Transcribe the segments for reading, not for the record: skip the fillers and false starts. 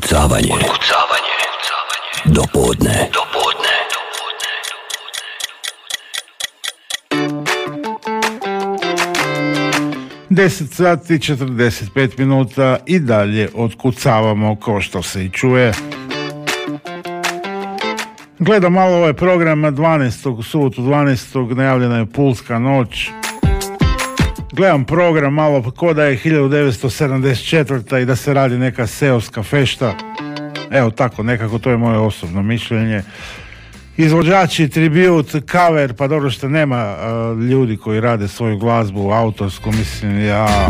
Otkucavanje. Do podne. 10 sati 45 minuta i dalje otkucavamo, kao što se i čuje. Gledam malo ovaj program 12. subotu 12. najavljena je Pulska noć. Gledam program malo ko da je 1974. i da se radi neka seoska fešta. Evo tako, nekako to je moje osobno mišljenje. Izvođači, tribut, cover, pa dobro što nema ljudi koji rade svoju glazbu autorsku, mislim,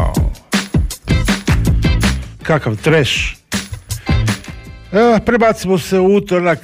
kakav trash. Prebacimo se u utorak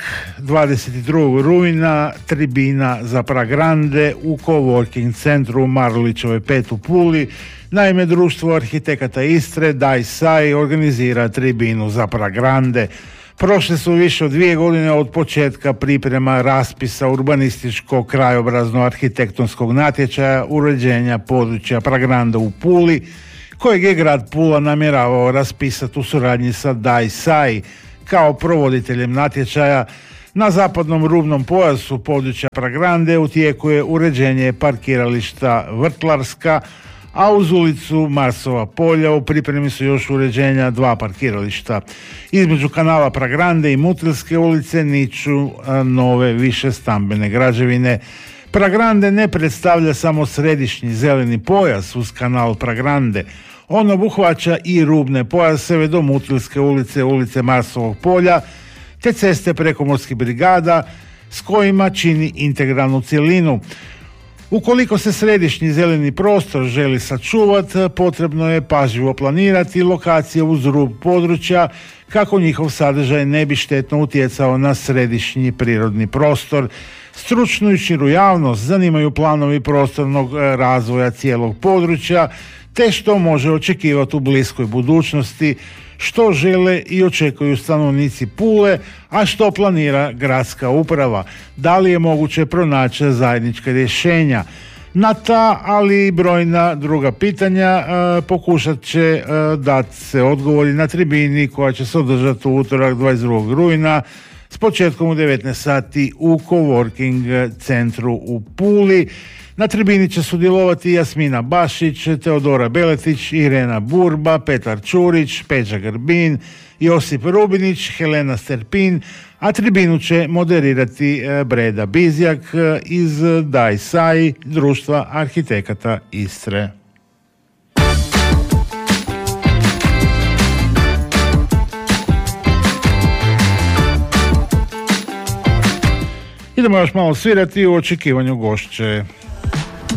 22. rujna, tribina za Pragrande u coworking centru Marulićeve 5 u Puli. Naime, Društvo arhitekata Istre, DAISAI, organizira tribinu za Pragrande. Prošle su više od 2 godine od početka priprema raspisa urbanističkog krajobrazno-arhitektonskog natječaja uređenja područja Pragranda u Puli, kojeg je grad Pula namjeravao raspisati u suradnji sa DAISAI kao provoditeljem natječaja. Na zapadnom rubnom pojasu područja Pragrande u tijeku je uređenje parkirališta Vrtlarska, a uz ulicu Marsova polja u pripremi su još uređenja 2 parkirališta. Između kanala Pragrande i Mutilske ulice niču nove više stambene građevine. Pragrande ne predstavlja samo središnji zeleni pojas uz kanal Pragrande. On obuhvaća i rubne pojaseve do Mutilske ulice, ulice Marsovog polja, te ceste prekomorskih brigada s kojima čini integralnu cjelinu. Ukoliko se središnji zeleni prostor želi sačuvati, potrebno je pažljivo planirati lokacije uz rub područja kako njihov sadržaj ne bi štetno utjecao na središnji prirodni prostor. Stručnu i širu javnost zanimaju planovi prostornog razvoja cijelog područja, te što može očekivati u bliskoj budućnosti, što žele i očekuju stanovnici Pule, a što planira gradska uprava. Da li je moguće pronaći zajednička rješenja? Na ta, ali i brojna druga pitanja pokušat će dati se odgovori na tribini koja će se održati u utorak 22. rujna s početkom u 19 sati u coworking centru u Puli. Na tribini će sudjelovati Jasmina Bašić, Teodora Beletić, Irena Burba, Petar Čurić, Peđa Grbin, Josip Rubinić, Helena Sterpin, a tribinu će moderirati Breda Bizjak iz DAISAI, Društva arhitekata Istre. Idemo još malo svirati u očekivanju gošće.